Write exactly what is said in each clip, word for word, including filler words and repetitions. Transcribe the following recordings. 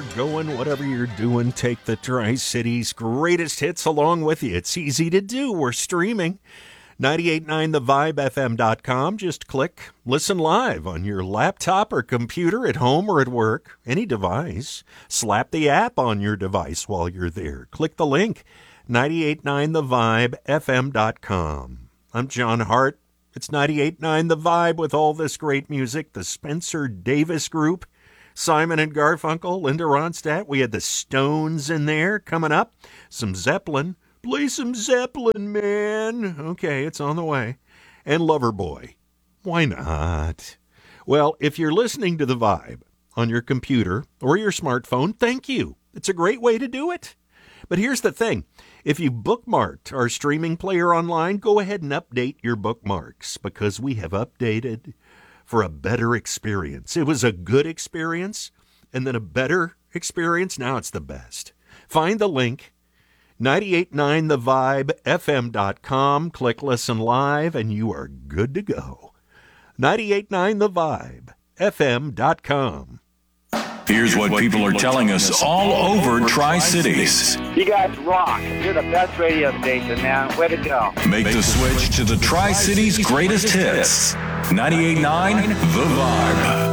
going, whatever you're doing, take the Tri-Cities greatest hits along with you. It's easy to do. We're streaming. ninety-eight point nine the vibe f m dot com. Just click listen live on your laptop or computer at home or at work, any device. Slap the app on your device while you're there. Click the link, ninety-eight point nine the vibe f m dot com. I'm John Hart. It's ninety-eight point nine The Vibe with all this great music. The Spencer Davis Group, Simon and Garfunkel, Linda Ronstadt. We had the Stones in there coming up. Some Zeppelin. Play some Zeppelin, man. Okay, it's on the way. And Loverboy. Why not? Well, if you're listening to The Vibe on your computer or your smartphone, thank you. It's a great way to do it. But here's the thing. If you bookmarked our streaming player online, go ahead and update your bookmarks because we have updated for a better experience. It was a good experience and then a better experience. Now it's the best. Find the link, ninety-eight point nine the vibe f m dot com. Click listen live and you are good to go. ninety-eight point nine the vibe f m dot com. Here's what people are telling us all over Tri-Cities. You guys rock. You're the best radio station, man. Way to go. Make the switch to the Tri-Cities greatest hits. ninety-eight point nine The Vibe.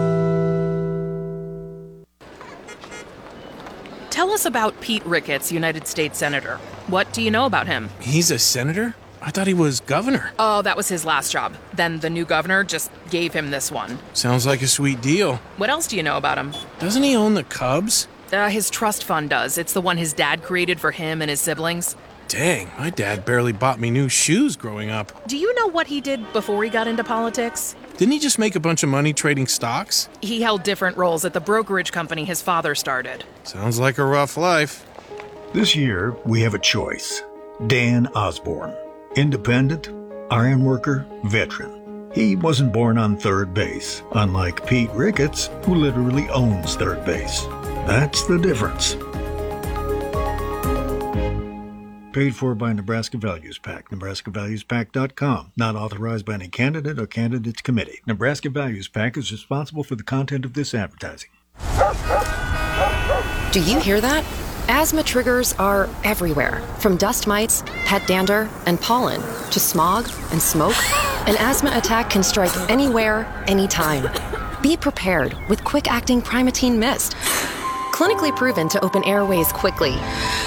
Tell us about Pete Ricketts, United States Senator. What do you know about him? He's a senator? I thought he was governor. Oh, that was his last job. Then the new governor just gave him this one. Sounds like a sweet deal. What else do you know about him? Doesn't he own the Cubs? Uh, his trust fund does. It's the one his dad created for him and his siblings. Dang, my dad barely bought me new shoes growing up. Do you know what he did before he got into politics? Didn't he just make a bunch of money trading stocks? He held different roles at the brokerage company his father started. Sounds like a rough life. This year, we have a choice. Dan Osborne. Independent, iron worker, veteran. He wasn't born on third base, unlike Pete Ricketts, who literally owns third base. That's the difference. Paid for by Nebraska Values PAC, nebraska values pac dot com. Not authorized by any candidate or candidates committee. Nebraska Values PAC is responsible for the content of this advertising. Do you hear that? Asthma triggers are everywhere, from dust mites, pet dander, and pollen, to smog and smoke. An asthma attack can strike anywhere, anytime. Be prepared with quick-acting Primatene Mist. Clinically proven to open airways quickly.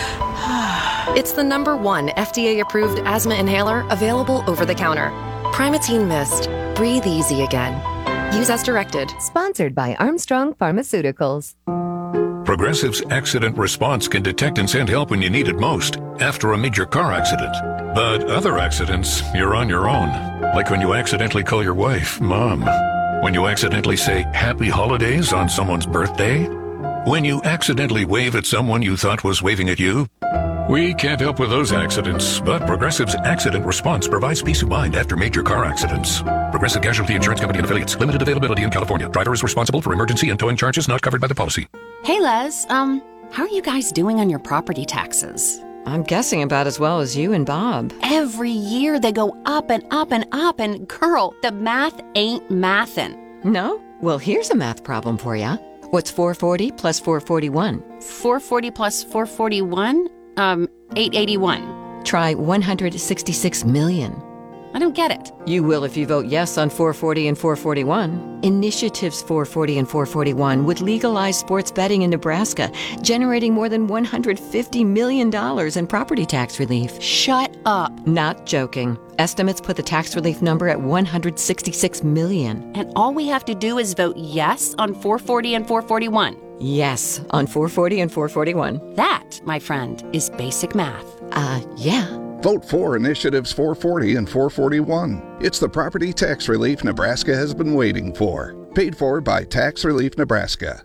It's the number one F D A-approved asthma inhaler available over the counter. Primatene Mist. Breathe easy again. Use as directed. Sponsored by Armstrong Pharmaceuticals. Progressive's accident response can detect and send help when you need it most, after a major car accident. But other accidents, you're on your own. Like when you accidentally call your wife Mom. When you accidentally say Happy Holidays on someone's birthday. When you accidentally wave at someone you thought was waving at you. We can't help with those accidents, but Progressive's accident response provides peace of mind after major car accidents. Progressive Casualty Insurance Company and Affiliates. Limited availability in California. Driver is responsible for emergency and towing charges not covered by the policy. Hey, Les. Um, how are you guys doing on your property taxes? I'm guessing about as well as you and Bob. Every year they go up and up and up, and girl, the math ain't mathin'. No? Well, here's a math problem for ya. What's four forty plus four forty-one? four forty plus four forty-one? Um, eight eighty-one. Try one hundred sixty-six million. I don't get it. You will if you vote yes on four forty and four forty-one. Initiatives four forty and four forty-one would legalize sports betting in Nebraska, generating more than one hundred fifty million dollars in property tax relief. Shut up. Not joking. Estimates put the tax relief number at one hundred sixty-six million. And all we have to do is vote yes on four forty and four forty-one. Yes, on four forty and four forty-one. That, my friend, is basic math. Uh, yeah. Vote for Initiatives four forty and four forty-one. It's the property tax relief Nebraska has been waiting for. Paid for by Tax Relief Nebraska.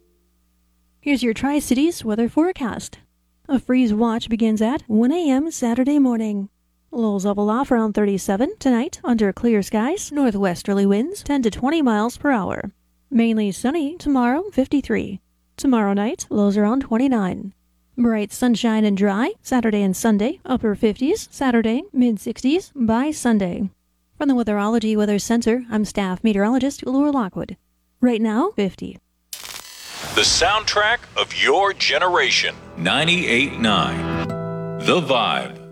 Here's your Tri-Cities weather forecast. A freeze watch begins at one a.m. Saturday morning. Lows level off around thirty-seven. Tonight, under clear skies, northwesterly winds ten to twenty miles per hour. Mainly sunny tomorrow, fifty-three. Tomorrow night, lows around twenty-nine. Bright sunshine and dry, Saturday and Sunday, upper fifties, Saturday, mid-sixties, by Sunday. From the Weatherology Weather Center, I'm staff meteorologist Laura Lockwood. Right now, fifty. The soundtrack of your generation. ninety-eight point nine The Vibe.